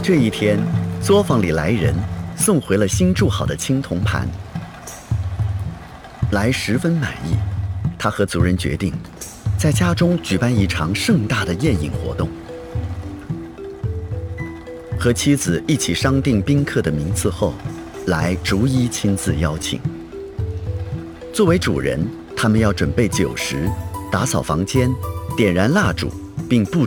这一天，作坊里来人送回了新铸好的青铜盘，来十分满意。他和族人决定，在家中举办一场盛大的宴饮活动，和妻子一起商定宾客的名次后，来逐一亲自邀请。作为主人，他们要准备酒食，打扫房间，点燃蜡烛，并布